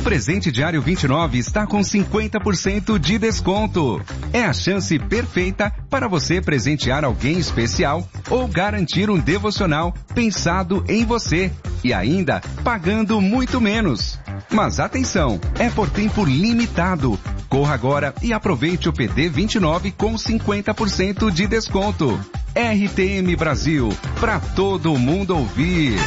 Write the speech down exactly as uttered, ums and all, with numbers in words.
presente diário vinte e nove está com cinquenta por cento de desconto. É a chance perfeita para você presentear alguém especial ou garantir um devocional pensado em você e ainda pagando muito menos. Mas atenção, é por tempo limitado. Corra agora e aproveite o P D vinte e nove com cinquenta por cento de desconto. R T M Brasil, para todo mundo ouvir.